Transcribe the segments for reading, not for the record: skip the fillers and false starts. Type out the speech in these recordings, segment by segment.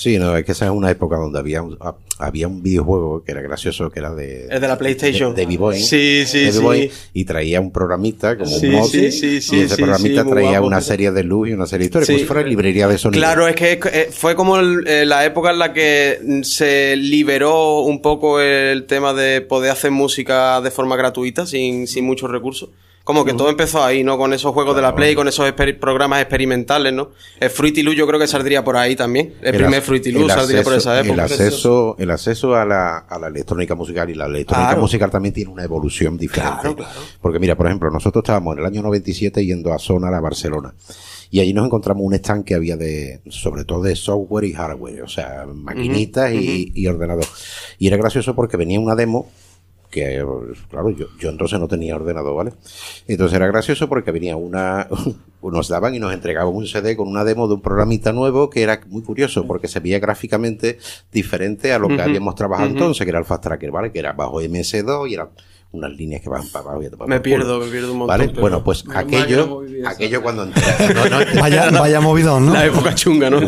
Sí, no, es que esa es una época donde había un videojuego que era gracioso, que era de... Es de la PlayStation. De B-Boy. Sí, y traía un programita como Sí, un mod. sí, Y ese programita muy traía guapo. una serie de luz y una serie de historias. Sí. Como si fuera librería de sonido. Claro, es que fue como la época en la que se liberó un poco el tema de poder hacer música de forma gratuita, sin muchos recursos. Como que todo empezó ahí, ¿no? Con esos juegos de la Play, con esos programas experimentales, ¿no? El Fruity Loop yo creo que saldría por ahí también. El primer Fruity Loop saldría por esa época. El acceso a la electrónica musical, y la electrónica musical también tiene una evolución diferente. Claro. Porque mira, por ejemplo, nosotros estábamos en el año 97 yendo a Sonar a Barcelona. Y allí nos encontramos un stand que había sobre todo de software y hardware, o sea, maquinitas y ordenador. Y era gracioso porque venía una demo que, claro, yo entonces no tenía ordenador, ¿vale? Entonces era gracioso porque venía nos daban y nos entregaban un CD con una demo de un programita nuevo que era muy curioso porque se veía gráficamente diferente a lo que habíamos trabajado entonces, que era el Fast Tracker, ¿vale? Que era bajo MS2 y eran unas líneas que van para abajo y para me pierdo un montón. ¿Vale? Bueno, pues aquello cuando entré, vaya movidón, ¿no? La época chunga, ¿no?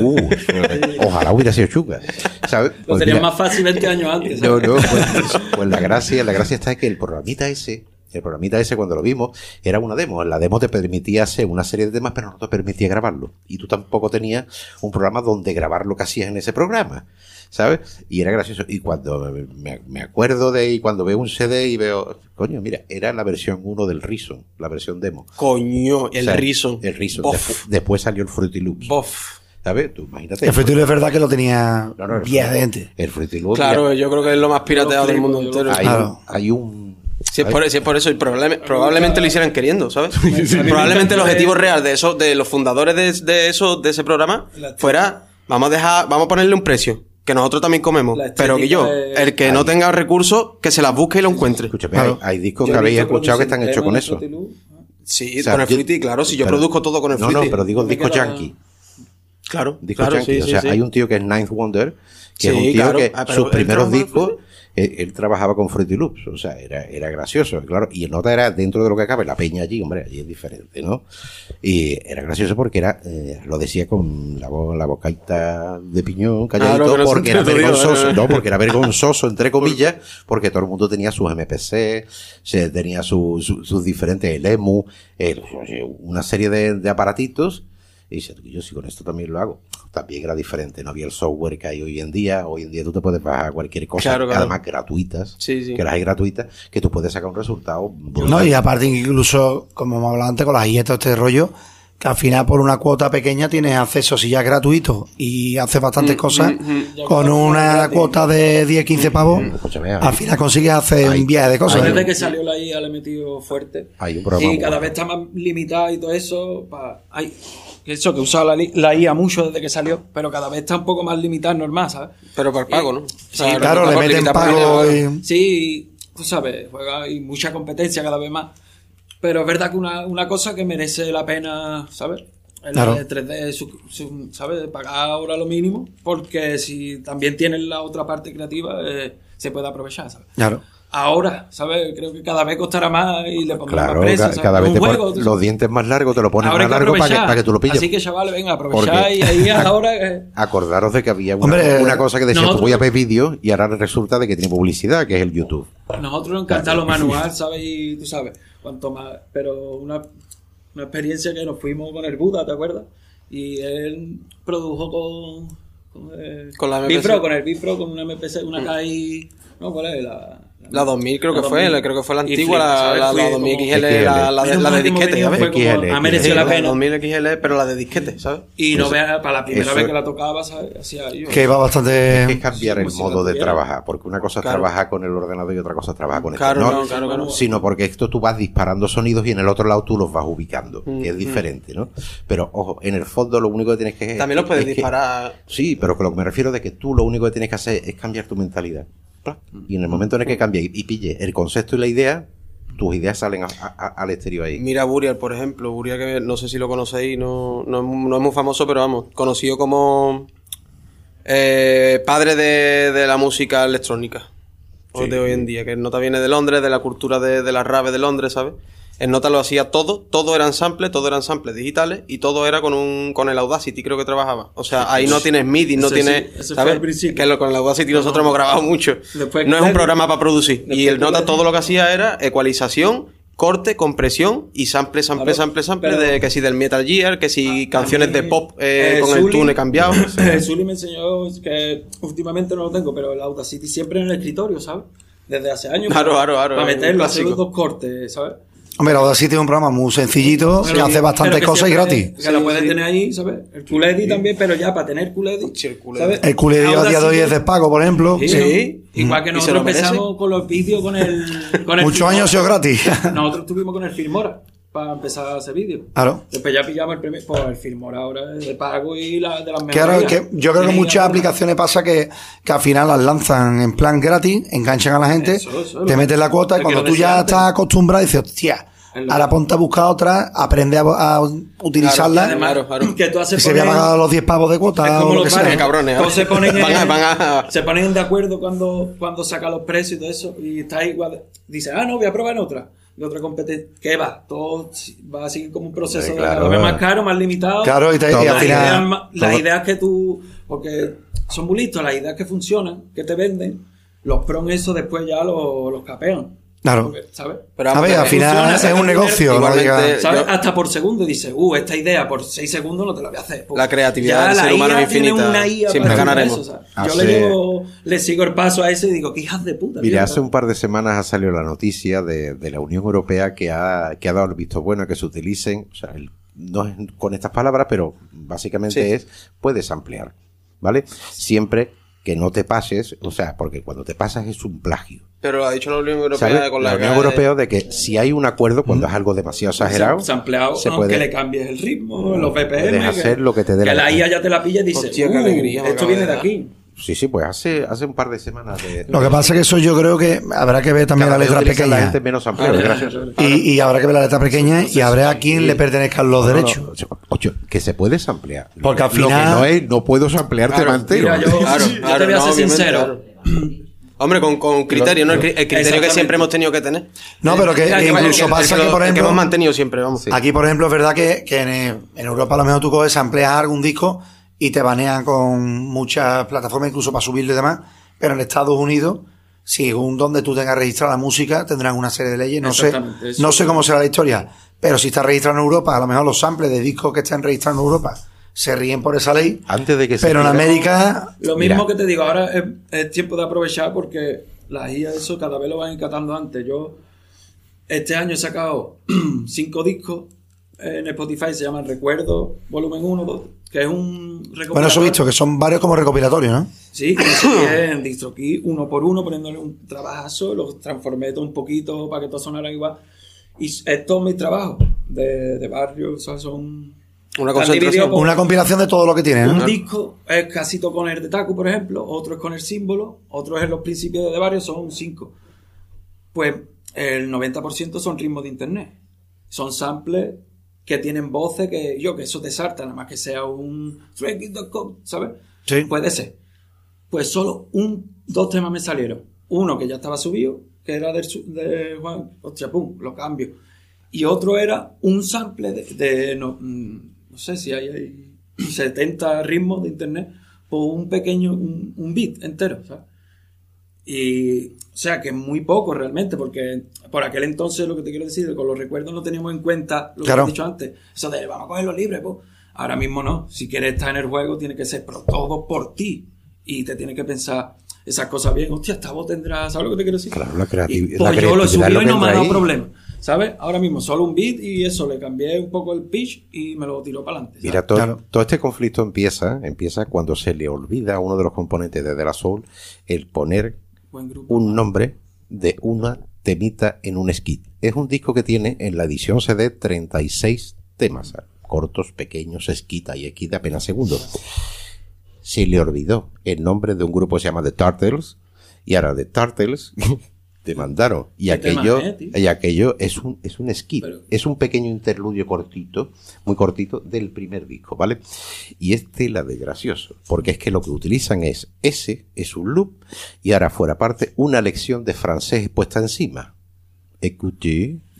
Ojalá hubiera sido chunga, ¿sabes? Lo Pues tenías mira, más fácil 20 años antes. no, pues la gracia está en que el programita ese cuando lo vimos era una demo. La demo te permitía hacer una serie de temas, pero no te permitía grabarlo. Y tú tampoco tenías un programa donde grabar lo que hacías en ese programa, ¿sabes? Y era gracioso. Y cuando me acuerdo y cuando veo un CD y veo, coño, mira, era la versión 1 del Reason, la versión demo. Coño, el Reason. El Reason. Después salió el Fruity Loops. ¿Sabes? Tú imagínate. El Fruity Loop es verdad que lo tenía vieja de gente. El Fruity Loops. Claro, yo creo que es lo más pirateado del mundo entero. Hay un Si es por eso, y probablemente lo hicieran queriendo, ¿sabes? Probablemente el objetivo real de los fundadores de ese programa fuera, vamos a ponerle un precio, que nosotros también comemos, pero que el que no tenga recursos, que se las busque y lo encuentre. Escúchame, hay discos que habéis escuchado que están hechos con eso. Sí, O sea, con el Fruity, claro, si yo produzco todo con el Fruity. No, pero digo discos yankee. Claro, Discos claro, yankee. sí, o sea, sí. hay un tío que es Ninth Wonder, que es un Sí, tío claro. que Pero sus él primeros trabajaba discos él trabajaba con Fruity Loops, o sea, era gracioso, claro, y el nota era dentro de lo que cabe, la peña allí, hombre, allí es diferente, ¿no? Y era gracioso porque lo decía con la bocaita de piñón, calladito, Claro, porque era vergonzoso, ¿no? porque era vergonzoso, entre comillas, porque todo el mundo tenía sus MPC, tenía sus diferentes, el EMU, una serie de aparatitos. Y dice, yo si con esto también lo hago. También era diferente, no había el software que hay hoy en día. Hoy en día tú te puedes bajar cualquier cosa, claro. además gratuitas, Sí. que las hay gratuitas, que tú puedes sacar un resultado brutal. No, y aparte incluso, como hemos hablado antes, con las IETO, este rollo, que al final por una cuota pequeña tienes acceso, si ya es gratuito y haces bastantes cosas, con una cuota de 10-15 pavos, al final consigues hacer un viaje de cosas. Desde que salió la IA le he metido fuerte. Hay un programa y cada vez está más limitado y todo eso. Eso que usaba la IA mucho desde que salió, pero cada vez está un poco más limitado, normal, ¿sabes? Pero para el pago, ¿no? O sea, Sí, claro, le meten pago. Sí, tú sabes, hay mucha competencia cada vez más. Pero es verdad que una cosa que merece la pena, ¿sabes? El Claro. 3D, ¿sabes? Pagar ahora lo mínimo, porque si también tienes la otra parte creativa, se puede aprovechar, ¿sabes? Claro. Ahora, ¿sabes? Creo que cada vez costará más y le pondrán Claro, más precio, ¿sabes? cada vez Un juego, tú los sabes. dientes más largos te lo ponen Ahora más hay que largo para aprovechar. que tú lo pilles. Así que, chavales, venga, aprovechar Porque- y ahí ahora... Acordaros de que había Hombre, una cosa que decía, nosotros- tú voy a ver vídeos y ahora resulta de que tiene publicidad, que es el YouTube. Nosotros nos encanta lo manual, ¿sabes? Y tú sabes, cuanto más... Pero una experiencia que nos fuimos con el Buda, ¿te acuerdas? Y él produjo Con la Big MPC. Pro, con el Big Pro, con una MPC, una KI... No, ¿cuál es? La 2000 creo que La fue, 2000. creo que fue la Y antigua, flip, la ¿sabes? 2000 Fue XL, la de Menos disquete, mal que ¿sabes? fue como, XL, ha merecido la La pena. 2000 XL, pero la de disquete, ¿sabes? Y no veas, para la primera Eso- vez que la tocaba, ¿sabes? Hacía yo. Que va Es bastante. cambiar el como si modo lo de tuviera. trabajar, porque una cosa es Claro. trabajar con el ordenador y otra cosa es trabajar con esto. Claro, No, no, claro. sino porque esto tú vas disparando sonidos y en el otro lado tú los vas ubicando, que es diferente, ¿no? Pero, ojo, en el fondo lo único que tienes que... También los puedes es que- disparar. Sí, pero que lo que me refiero de que tú lo único que tienes que hacer es cambiar tu mentalidad. Y en el momento en el que cambies y pilles el concepto y la idea, tus ideas salen al exterior ahí. Mira Burial, por ejemplo. Burial, que no sé si lo conocéis, no es muy famoso, pero vamos, conocido como padre de la música electrónica Sí. de hoy en día, que nota viene de Londres, de la cultura de la rave de Londres, ¿sabes? El Nota lo hacía todo eran samples digitales y todo era con el Audacity, creo que trabajaba. O sea, ahí no tienes MIDI, no tienes, ese ¿sabes? fue el principio. Que con el Audacity nosotros hemos grabado mucho. Después no es un QLED. programa para producir. Y el Nota QLED. todo lo que hacía era ecualización, corte, compresión y sample Pero- de que si del Metal Gear, que si canciones mí, de pop con el Sully- tune cambiado. Sully me enseñó que últimamente no lo tengo, pero el Audacity siempre en el escritorio, ¿sabes? Desde hace años. Claro, Para un meterlo, hacer clásico. los dos cortes, ¿sabes? Hombre, la Audacity es un programa muy sencillito, que Pero- hace bastantes pero que cosas y siempre- gratis. Que lo puedes tener ahí, ¿sabes? El QLED también, pero ya para tener QLED. Sí, el QLED. ¿sabes? El QLED a día de hoy es de pago, por ejemplo. Sí, Sí. Igual que ¿Y se nosotros lo merece? empezamos con los vídeos con el Muchos Filmora. años ha sido gratis. Nosotros estuvimos con el Filmora para empezar a hacer vídeos. Claro. Después ya pillamos el primer. Pues el Filmora ahora es de pago y de las mejores. Claro, que yo creo que muchas aplicaciones pasa que al final las lanzan en plan gratis, enganchan a la gente, Eso, te lo- meten la cuota y lo cuando que tú yo ya decía estás antes. acostumbrado dices, hostia, Es lo ahora que- ponte a buscar otra, aprende a utilizarla Además, Claro. que tú haces y se había pagado los 10 pavos de cuota Es o como lo que los sea. bares, cabrones, todos se ponen, Van a- se ponen de acuerdo cuando saca los precios y todo eso. Y está ahí, dice, no, voy a probar en otra. De otra competencia. ¿Qué va? Todo va a seguir como un proceso de claro. cada vez más caro, más limitado. Claro, y al Las final- las ideas que tú. Porque son muy listos, las ideas que funcionan, que te venden, los pros eso después ya los capean. Claro. Porque, ¿sabes? Pero A vamos, ver, al que- final funciona, es saca un negocio, no Igualmente, diga- ¿Sabes? yo- Hasta por segundo dice, esta idea por 6 segundos no te la voy a hacer. Pues La creatividad ya del la ser humano IA es tiene infinita. una IA Siempre para ganaremos. eso, ¿sabes? Yo le sigo el paso a eso y digo, qué hijas de puta. Mira, tío, hace un par de semanas ha salido la noticia de la Unión Europea que ha dado el visto bueno a que se utilicen, o sea, no es con estas palabras, pero básicamente Sí. es, puedes ampliar, ¿vale? Siempre que no te pases, o sea, porque cuando te pasas es un plagio. Pero lo ha dicho la Unión Europea ¿Sabes? con La Unión Europea de que si hay un acuerdo, cuando es algo demasiado exagerado, se ha empleado, se aunque puede- le cambies el ritmo, los BPM. puedes hacer lo que te dé la Que la gana. IA ya te la pilla y dice, Hostia, qué alegría me esto acaba viene de de dar. aquí. Sí, pues hace un par de semanas de... Lo que pasa es que eso yo creo que habrá que ver también cada la vez letra utiliza la pequeña. gente menos amplio, es gracioso. Y habrá que ver la letra pequeña y habrá a quién le pertenezcan los derechos. Ocho, que se puede ampliar. Porque al Lo que final- no es, no puedo ampliar Claro, tema entero. Mira, yo, Claro, yo claro, te voy a no, ser obviamente, sincero. claro. Hombre, con criterio, ¿no? El criterio que Exactamente. siempre hemos tenido que tener. No, pero que incluso pasa que, por el que ejemplo, hemos mantenido siempre, vamos. aquí, por ejemplo, es verdad que en Europa a lo mejor tú coges, amplias algún disco y te banean con muchas plataformas, incluso para subirlo y demás. Pero en Estados Unidos, según donde tú tengas registrada la música, tendrán una serie de leyes. Exactamente, eso. No sé cómo será la historia, pero si está registrado en Europa, a lo mejor los samples de discos que están registrados en Europa se ríen por esa ley. Antes de que se Pero en diga- América, Lo Mira. mismo que te digo, ahora es tiempo de aprovechar porque las IA eso cada vez lo van encatando antes. Yo este año he sacado 5 discos en Spotify, se llaman Recuerdo, volumen 1, 2, que es un recopilatorio. bueno, eso he visto, que son varios como recopilatorios, ¿no? Sí, que me seguí en DistroKey uno por uno, poniéndole un trabajazo, los transformé todo un poquito para que todo sonara igual. Y es todo mi trabajo de barrio, o sea, son... Una están concentración. divididos por- Una compilación de todo lo que tiene, ¿no? un disco es casi todo con el de Taku, por ejemplo, otro es con el símbolo, otro es en los principios de barrio, son 5. Pues el 90% son ritmos de internet. Son samples que tienen voces que eso te salta, nada más que sea un Drake.com, ¿sabes? Sí. Puede ser. Pues solo 2 temas me salieron. Uno que ya estaba subido, que era de Juan, hostia, pum, lo cambio. Y otro era un sample no sé si hay 70 ritmos de internet por un pequeño, un beat entero, ¿sabes? Y, o sea, que es muy poco realmente, porque por aquel entonces lo que te quiero decir, con los recuerdos no teníamos en cuenta lo Claro. que he dicho antes, eso de vamos a cogerlo libre, pues. Ahora mismo no, si quieres estar en el juego tiene que ser, pero todo por ti, y te tienes que pensar esas cosas bien, hostia, esta voz tendrá, ¿sabes lo que te quiero decir? Claro, la Y, creatividad. pues yo lo subí es lo y que no me ha entra dado ahí. problema, ¿sabes? Ahora mismo solo un beat y eso, le cambié un poco el pitch y me lo tiró para adelante. Mira, Claro. todo este conflicto empieza cuando se le olvida a uno de los componentes de De La Soul el poner Buen grupo. un nombre de una temita en un skit. Es un disco que tiene en la edición CD 36 temas, cortos, pequeños, skit y skit de apenas segundos. Se le olvidó el nombre de un grupo que se llama The Turtles y ahora The Turtles demandaron y ¿Qué tema aquello es, tío? y aquello es un skit, Pero- es un pequeño interludio cortito, muy cortito del primer disco, ¿vale? Y es tela de gracioso, porque es que lo que utilizan es un loop y ahora fuera parte una lección de francés puesta encima. Écoutez,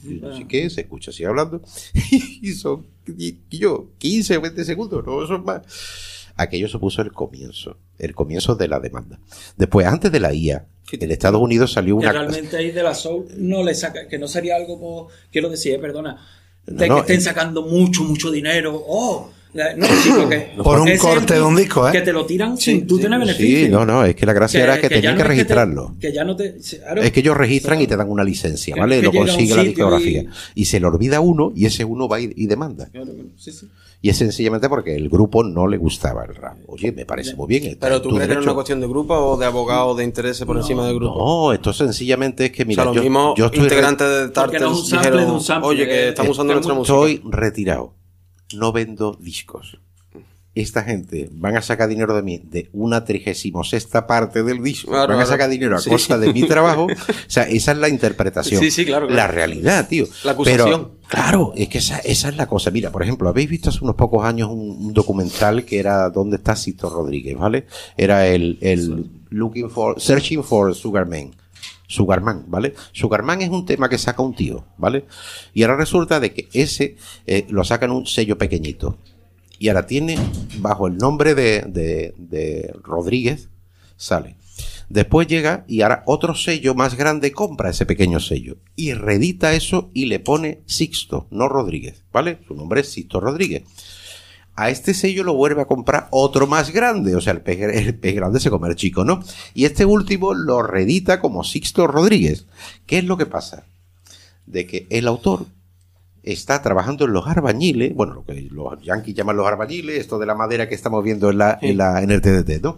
Así que se escucha así hablando y son 15 o 20 segundos, no son más. Aquello supuso el comienzo de la demanda. Después, antes de la IA, en Estados Unidos salió Que una... realmente ahí de la Soul no le saca, que no sería algo como, quiero decir, perdona, de No, que estén sacando mucho dinero. No, chico, que por un ese corte de un disco, que te lo tiran sin tú tener beneficio. Sí, no, es que la gracia era que ya tenían no que es registrarlo. que ya no te, claro. Es que ellos registran y te dan una licencia, Que ¿vale? no es que Lo llega a un consigue la sitio discografía. Y se le olvida uno y ese uno va y demanda. Claro, sí. Y es sencillamente porque el grupo no le gustaba el rap. Oye, me parece muy bien. Está Pero en tú tu crees que era derecho. una cuestión de grupo o de abogados de intereses por encima del grupo. No, esto sencillamente es que, mira, o sea, los mismos yo estoy integrantes de Porque no es un Tartels sample dijeron, de un sample, oye, que estamos usando nuestra música. estoy retirado. No vendo discos. Esta gente van a sacar dinero de mí de 1/36 parte del disco. Claro, van a claro. sacar dinero a Sí. costa de mi trabajo. O sea, esa es la interpretación. Sí, claro. La realidad, tío. La acusación. Pero, claro, es que esa es la cosa. Mira, por ejemplo, habéis visto hace unos pocos años un documental que era ¿Dónde está Sixto Rodríguez? ¿Vale? Era el Searching for Sugarman, ¿vale? Sugarman es un tema que saca un tío, ¿vale? Y ahora resulta de que ese lo saca en un sello pequeñito. Y ahora tiene, bajo el nombre de Rodríguez, sale. Después llega y ahora otro sello más grande compra ese pequeño sello. Y reedita eso y le pone Sixto, no Rodríguez, ¿vale? Su nombre es Sixto Rodríguez. A este sello lo vuelve a comprar otro más grande. O sea, el pez grande se come al chico, ¿no? Y este último lo reedita como Sixto Rodríguez. ¿Qué es lo que pasa? De que el autor está trabajando en los albañiles, bueno, lo que los yanquis llaman los albañiles, esto de la madera que estamos viendo en el TDT, ¿no?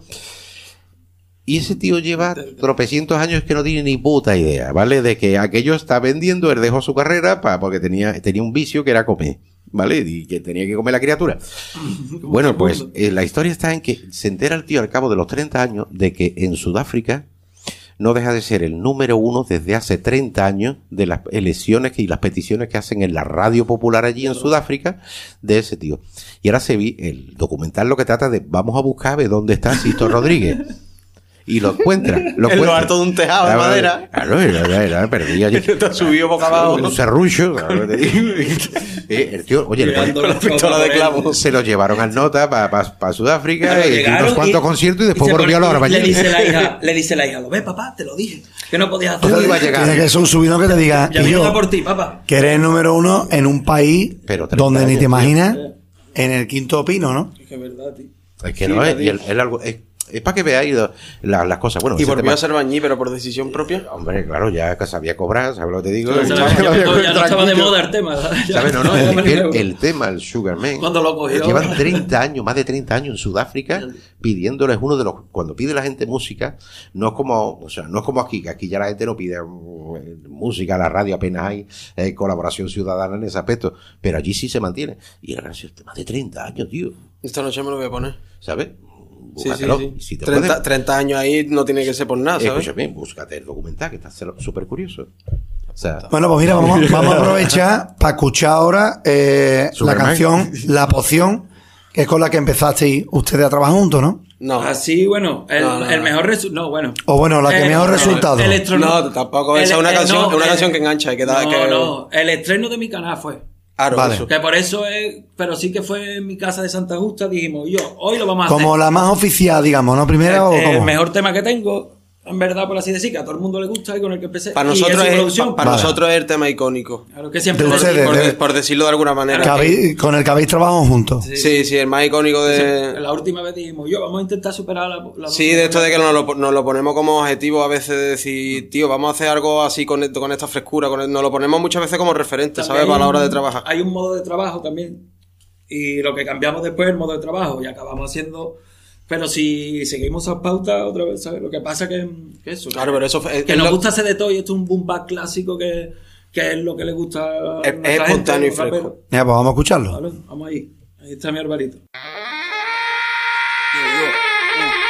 Y ese tío lleva tropecientos años que no tiene ni puta idea, ¿vale? De que aquello está vendiendo, él dejó su carrera porque tenía un vicio que era comer, ¿vale? Y que tenía que comer la criatura. Bueno, pues la historia está en que se entera el tío al cabo de los 30 años de que en Sudáfrica no deja de ser el número 1 desde hace 30 años de las elecciones y las peticiones que hacen en la radio popular allí en Sudáfrica de ese tío. Y ahora el documental lo que trata de vamos a buscar a ver dónde está Sixto Rodríguez. Y lo encuentra. En lo alto de un tejado de madera. Claro, era perdido allí. Te has subido boca abajo. Un serrucho. Claro, te digo. El tío, oye, Con la pistola de clavo. se lo llevaron al nota para Sudáfrica Claro, y llegaron unos cuantos conciertos y después se volvió a los pone- albañiles. le dice la hija, lo ves, papá, te lo dije, que no podías hacer. ¿Cómo iba a llegar? Tiene que ser un subidón que te diga, Ya y vengo yo, por ti, papá. que eres el número 1 en un país Pero 30 donde ni años, te imaginas, en el quinto pino, ¿no? Es que es verdad, tío. Es que no es, y el algo, es para que veáis las cosas. Bueno, Y ese volvió tema- a ser bañí, pero por decisión propia. Hombre, claro, ya que sabía cobrar, ¿sabes lo que te digo? Ya no estaba de moda el tema. ¿Sabes? No, es que el tema, el Sugarman, Cuando lo cogió. llevan 30 años, más de 30 años en Sudáfrica, pidiéndoles cuando pide la gente música, no es como aquí, que aquí ya la gente no pide música, la radio apenas hay colaboración ciudadana en ese aspecto, pero allí sí se mantiene. Y era gracioso, más de 30 años, tío, Esta noche me lo voy a poner. ¿sabes? Sí, Búscatelo. sí. Y si te 30 años ahí no tiene que ser por nada, ¿sabes? escúchame, búscate el documental, que está súper curioso. O sea, Bueno, pues mira, vamos a aprovechar para escuchar ahora la Superman. canción La Poción, que es con la que empezasteis ustedes a trabajar juntos, ¿no? No. Así, bueno, el mejor resultado. No, bueno. O bueno, la que mejor resultado. No, tampoco. Esa es una canción, es una canción que engancha. Y que da, No, el estreno de mi canal fue. Claro, Vale. eso. Que por eso es, pero sí que fue en mi casa de Santa Justa, dijimos, hoy lo vamos a hacer. Como la más oficial, digamos, ¿no? Primera o El cómo. mejor tema que tengo, en verdad, por así decir, que a todo el mundo le gusta y con el que empecé. Para Y nosotros, su es, producción. para Vale. nosotros es el tema icónico. Claro que siempre De lo ustedes, digo. Por decirlo de alguna manera. Con el que habéis trabajado juntos. Sí, el más icónico de... La última vez dijimos, vamos a intentar superar la Sí, de esto de que nos lo ponemos como objetivo a veces de decir, tío, vamos a hacer algo así con esta frescura. Nos lo ponemos muchas veces como referente, También ¿sabes? Para la hora de trabajar. Hay un modo de trabajo también. Y lo que cambiamos después es el modo de trabajo. Y acabamos haciendo. Pero si seguimos esas pautas otra vez, ¿sabes? Lo que pasa que eso. Claro, pero eso que nos gusta hacer de todo y esto es un boom bap clásico que es lo que le gusta a Es nuestra espontáneo y los raperos. fresco. Ya, pues vamos a escucharlo. Vale, vamos ahí. Ahí está mi Alvarito.